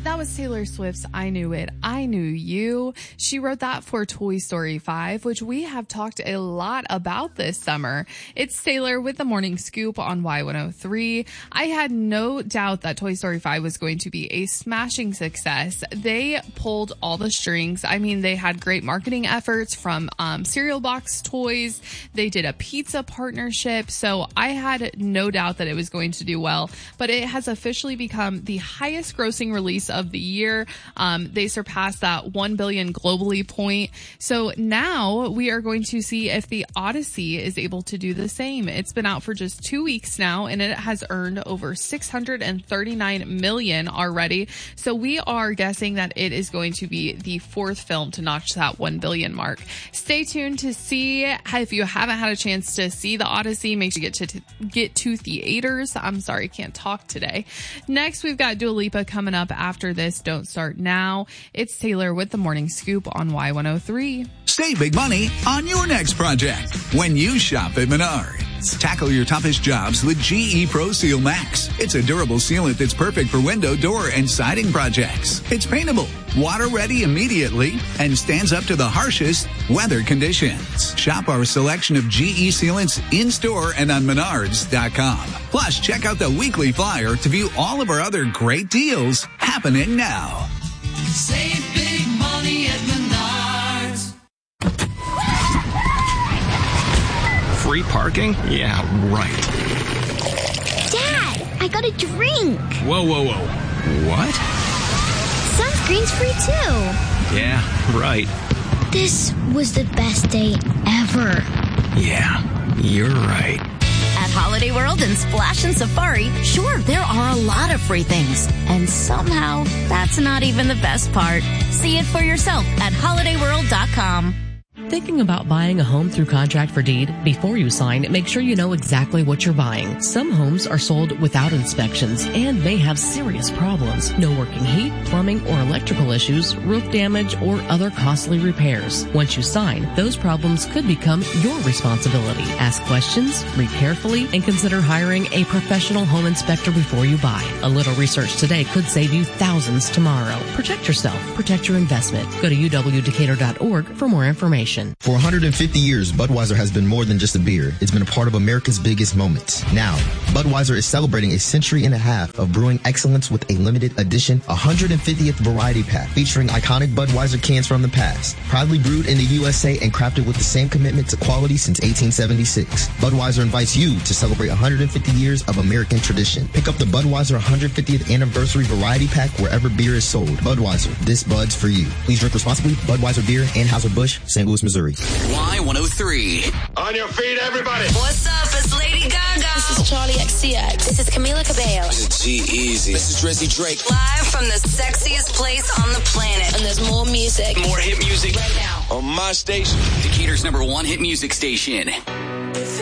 That was Taylor Swift's I Knew It, I Knew You. She wrote that for Toy Story 5, which we have talked a lot about this summer. It's Taylor with the Morning Scoop on Y103. I had no doubt that Toy Story 5 was going to be a smashing success. They pulled all the strings. I mean, they had great marketing efforts from cereal box toys. They did a pizza partnership. So I had no doubt that it was going to do well, but it has officially become the highest grossing release of the year. They surpassed that 1 billion globally point. So now we are going to see if the Odyssey is able to do the same. It's been out for just 2 weeks now, and it has earned over 639 million already. So we are guessing that it is going to be the fourth film to notch that 1 billion mark. Stay tuned to see. If you haven't had a chance to see the Odyssey, make sure you get to theaters. I'm sorry, can't talk today. Next, we've got Dua Lipa coming up after this. Don't start now. It's Taylor with the Morning Scoop on Y103. Save big money on your next project when you shop at Menards. Tackle your toughest jobs with GE Pro Seal Max. It's a durable sealant that's perfect for window, door, and siding projects. It's paintable, water ready immediately, and stands up to the harshest weather conditions. Shop our selection of GE sealants in-store and on Menards.com. Plus, check out the weekly flyer to view all of our other great deals happening now. Save big money at Menards. Free parking? Yeah, right. Dad, I got a drink. Whoa. What? Sunscreen's free too. Yeah, right. This was the best day ever. Yeah, you're right. At Holiday World and Splash and Safari, sure, there are a lot of free things. And somehow, that's not even the best part. See it for yourself at holidayworld.com. Thinking about buying a home through contract for deed? Before you sign, make sure you know exactly what you're buying. Some homes are sold without inspections and may have serious problems. No working heat, plumbing, or electrical issues, roof damage, or other costly repairs. Once you sign, those problems could become your responsibility. Ask questions, read carefully, and consider hiring a professional home inspector before you buy. A little research today could save you thousands tomorrow. Protect yourself. Protect your investment. Go to uwdecatur.org for more information. For 150 years, Budweiser has been more than just a beer. It's been a part of America's biggest moments. Now, Budweiser is celebrating a century and a half of brewing excellence with a limited edition 150th variety pack featuring iconic Budweiser cans from the past. Proudly brewed in the USA and crafted with the same commitment to quality since 1876. Budweiser invites you to celebrate 150 years of American tradition. Pick up the Budweiser 150th Anniversary Variety Pack wherever beer is sold. Budweiser, this Bud's for you. Please drink responsibly. Budweiser Beer, Anheuser-Busch, St. Louis, Missouri. Y103. On your feet, everybody. What's up? It's Lady Gaga. This is Charlie XCX. This is Camila Cabello. This is G-Eazy. This is Drizzy Drake. Live from the sexiest place on the planet. And there's more music. More hit music. Right now. On my station. Decatur's #1 hit music station.